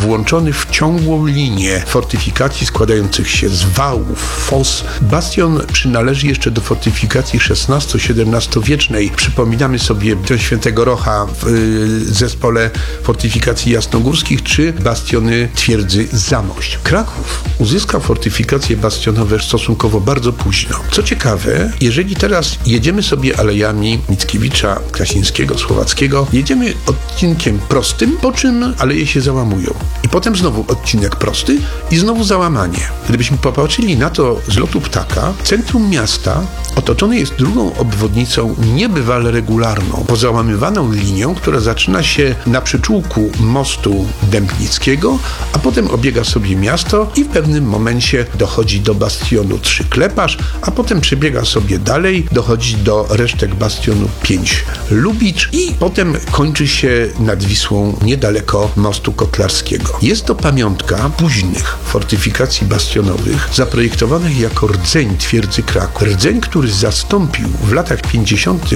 włączony w ciągłą linię fortyfikacji składających się z wałów, fos. Bastion przynależy jeszcze do fortyfikacji XVI-XVII wiecznej. Przypominamy sobie Świętego Rocha w zespole fortyfikacji jasnogórskich czy bastiony twierdzy Zamość. Kraków uzyskał fortyfikacje bastionowe stosunkowo bardzo późno. Co ciekawe, jeżeli teraz jedziemy sobie alejami Mickiewicza, Krasińskiego, Słowackiego, jedziemy odcinkiem prostym, po czym aleje się załamują. I potem znowu odcinek prosty i znowu załamanie. Gdybyśmy popatrzyli na to z lotu ptaka, centrum miasta otoczone jest drugą obwodnicą niebywale regularną, pozałamywaną linią, która zaczyna się na przyczółku mostu Dębnickiego, a potem obiega sobie miasto i w pewnym momencie dochodzi do bastionu 3 Kleparz, a potem przebiega sobie dalej, dochodzi do resztek bastionu 5 Lubicz i potem kończy się nad Wisłą niedaleko mostu Kotlarskiego. Jest to pamiątka późnych fortyfikacji bastionowych zaprojektowanych jako rdzeń twierdzy Kraków. Rdzeń, który zastąpił w latach 50.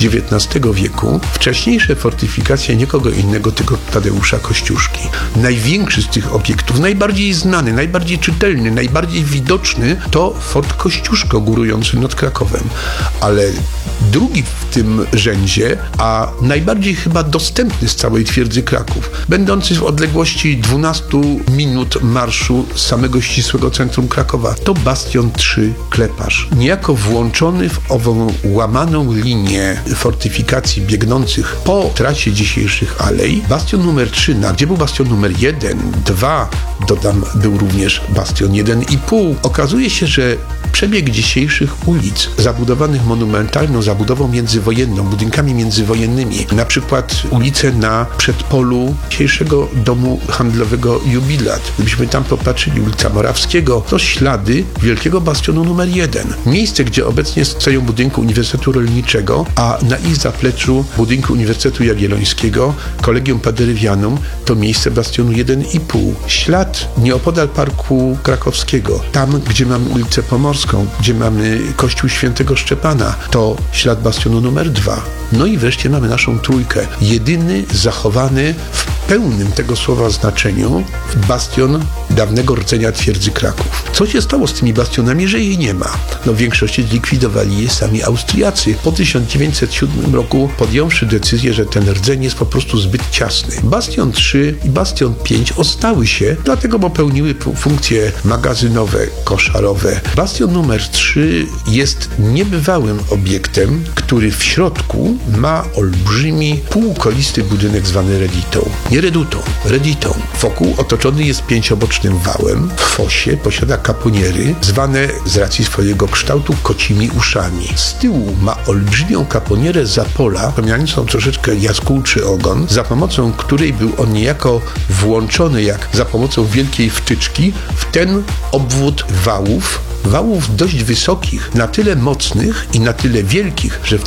XIX wieku wcześniejsze fortyfikacje nikogo innego, tylko Tadeusza Kościuszki. Największy z tych obiektów, najbardziej znany, najbardziej czytelny, najbardziej widoczny to Fort Kościuszko górujący nad Krakowem. Ale drugi w tym rzędzie, a najbardziej chyba dostępny z całej twierdzy Kraków, będący w odległości 12 minut marszu z samego ścisłego centrum Krakowa, to bastion 3 Kleparz. Niejako włączony w ową łamaną linię fortyfikacji biegnących po trasie dzisiejszych alei, bastion numer 3, gdzie był bastion numer 1, 2, dodam, był również bastion 1,5. Okazuje się, że przebieg dzisiejszych ulic zabudowanych monumentalną zabudową międzywojenną, budynkami międzywojennymi, na przykład ulice na przedpolu dzisiejszego domu handlowego Jubilat. Gdybyśmy tam popatrzyli, ulica Morawskiego, to ślady wielkiego bastionu numer 1. Miejsce, gdzie obecnie stoją budynku Uniwersytetu Rolniczego, a na ich zapleczu budynku Uniwersytetu Jagiellońskiego, Collegium Paderywianum, to miejsce bastionu 1,5. Ślad nieopodal Parku Krakowskiego, tam, gdzie mamy ulicę Pomorską, gdzie mamy kościół Świętego Szczepana, to ślad bastionu numer 2. No i wreszcie mamy naszą trójkę. Jedyny zachowany w pełnym tego słowa znaczeniu bastion dawnego rdzenia twierdzy Kraków. Co się stało z tymi bastionami, że jej nie ma? No w większości zlikwidowali je sami Austriacy. Po 1907 roku podjąwszy decyzję, że ten rdzeń jest po prostu zbyt ciasny. Bastion 3 i bastion 5 ostały się, dlatego bo pełniły funkcje magazynowe, koszarowe. Bastion numer 3 jest niebywałym obiektem, który w środku ma olbrzymi, półkolisty budynek zwany reditą. Nie redutą, reditą. Wokół otoczony jest 5-bocznym wałem. W fosie posiada kaponiery, zwane z racji swojego kształtu kocimi uszami. Z tyłu ma olbrzymią kaponierę zapola, przypominającą troszeczkę jaskółczy ogon, za pomocą której był on niejako włączony, jak za pomocą wielkiej wtyczki, w ten obwód wałów dość wysokich, na tyle mocnych i na tyle wielkich, że w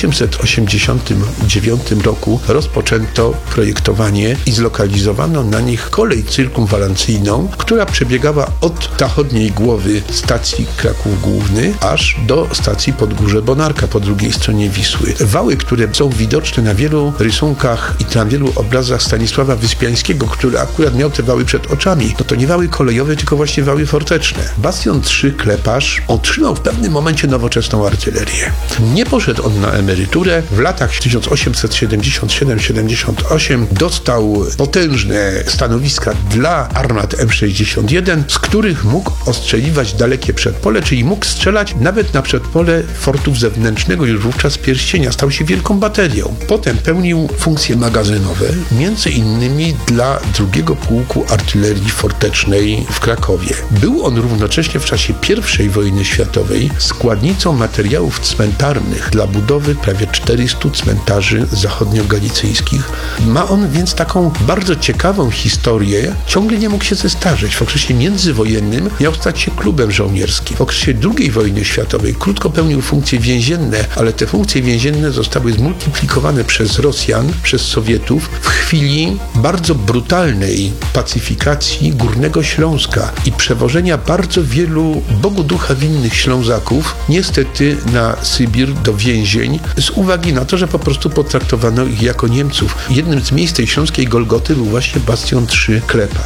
1889 roku rozpoczęto projektowanie i zlokalizowano na nich kolej cyrkumwalancyjną, która przebiegała od zachodniej głowy stacji Kraków Główny aż do stacji Podgórze Bonarka po drugiej stronie Wisły. Wały, które są widoczne na wielu rysunkach i na wielu obrazach Stanisława Wyspiańskiego, który akurat miał te wały przed oczami, no to nie wały kolejowe, tylko właśnie wały forteczne. Bastion 3 Kleparz otrzymał w pewnym momencie nowoczesną artylerię. Nie poszedł on na emeryturę. W latach 1877-78 dostał potężne stanowiska dla armat M61, z których mógł ostrzeliwać dalekie przedpole, czyli mógł strzelać nawet na przedpole fortów zewnętrznego, już wówczas pierścienia. Stał się wielką baterią. Potem pełnił funkcje magazynowe, między innymi dla drugiego pułku artylerii fortecznej w Krakowie. Był on równocześnie w czasie I wojny światowej składnicą materiałów cmentarnych dla budowy prawie 400 cmentarzy zachodniogalicyjskich. Ma on więc taką bardzo ciekawą historię. Ciągle nie mógł się zestarzeć. W okresie międzywojennym miał stać się klubem żołnierskim. W okresie II wojny światowej krótko pełnił funkcje więzienne, ale te funkcje więzienne zostały zmultiplikowane przez Rosjan, przez Sowietów w chwili bardzo brutalnej pacyfikacji Górnego Śląska i przewożenia bardzo wielu Bogu ducha winnych Ślązaków niestety na Sybir do więzień z uwagi na to, że po prostu potraktowano ich jako Niemców. Jednym z miejsc tej śląskiej Golgoty był właśnie bastion 3 Kleparz.